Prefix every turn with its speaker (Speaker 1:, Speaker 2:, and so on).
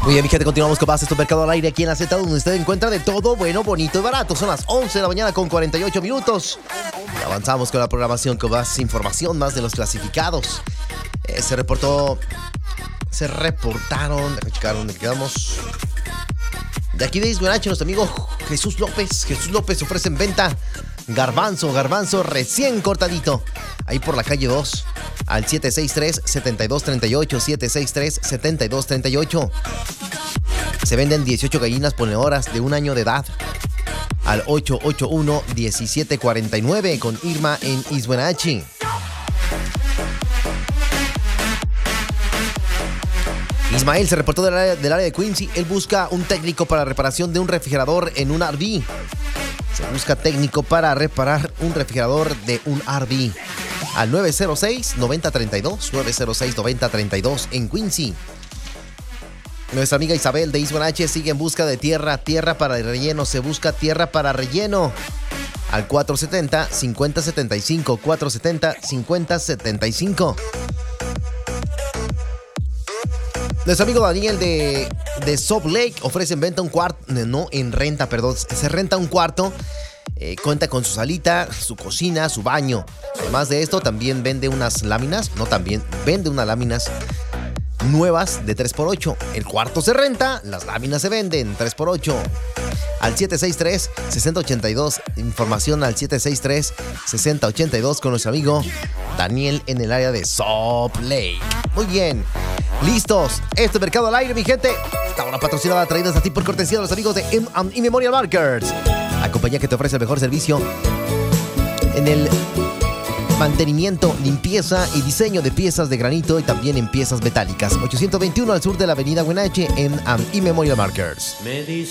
Speaker 1: Muy bien, mi gente, continuamos con más esto Mercado al Aire aquí en la Z, donde usted encuentra de todo bueno, bonito y barato. Son las 11 de la mañana con 48 minutos. Y avanzamos con la programación, con más información, más de los clasificados. Se reportaron, déjame checar dónde quedamos. De aquí de Isguanache, nuestro amigo Jesús López ofrece en venta garbanzo recién cortadito. Ahí por la calle 2, al 763-7238, 763-7238. Se venden 18 gallinas ponedoras de 1 año de edad. Al 881-1749 con Irma en Isguanache. Ismael se reportó del área de Quincy. Él busca un técnico para reparación de un refrigerador en un RV. Se busca técnico para reparar un refrigerador de un RV. Al 906-9032, 906-9032 en Quincy. Nuestra amiga Isabel de Isguanache sigue en busca de tierra para el relleno. Se busca tierra para relleno. Al 470-5075, 470-5075. Nuestro amigo Daniel de Salt Lake ofrece en venta un cuarto, no, en renta, perdón. Se renta un cuarto, cuenta con su salita, su cocina, su baño. Además de esto, también vende unas láminas, vende unas láminas nuevas de 3x8. El cuarto se renta, las láminas se venden 3x8. Al 763-6082, información al 763-6082 con nuestro amigo Daniel en el área de Salt Lake. Muy bien, listos. Este Mercado al Aire, mi gente. Esta hora patrocinada, traída a ti por cortesía de los amigos de Immemorial Markers, la compañía que te ofrece el mejor servicio en el mantenimiento, limpieza y diseño de piezas de granito y también en piezas metálicas. 821 al sur de la avenida Huenache en Immemorial Markers.